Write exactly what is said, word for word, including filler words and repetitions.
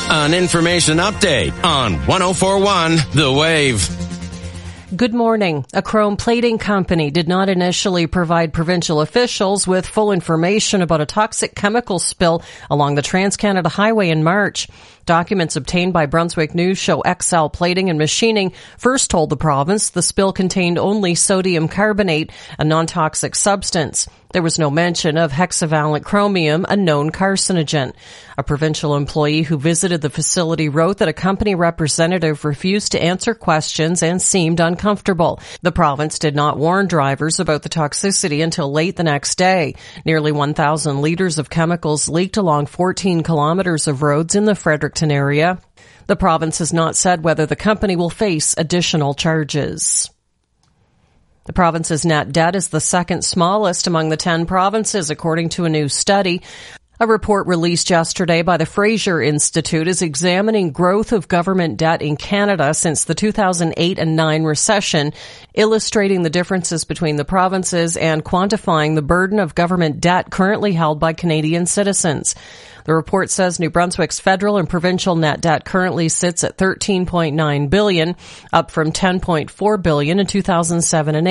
An information update on one oh four point one The Wave. Good morning. A chrome plating company did not initially provide provincial officials with full information about a toxic chemical spill along the Trans-Canada Highway in March. Documents obtained by Brunswick News show X L Plating and Machining first told the province the spill contained only sodium carbonate, a non-toxic substance. There was no mention of hexavalent chromium, a known carcinogen. A provincial employee who visited the facility wrote that a company representative refused to answer questions and seemed uncomfortable. The province did not warn drivers about the toxicity until late the next day. Nearly one thousand liters of chemicals leaked along fourteen kilometers of roads in the Fredericton area. The province has not said whether the company will face additional charges. The province's net debt is the second smallest among the ten provinces, according to a new study. A report released yesterday by the Fraser Institute is examining growth of government debt in Canada since the two thousand eight and nine recession, illustrating the differences between the provinces and quantifying the burden of government debt currently held by Canadian citizens. The report says New Brunswick's federal and provincial net debt currently sits at thirteen point nine billion dollars, up from ten point four billion dollars in two thousand seven and eight.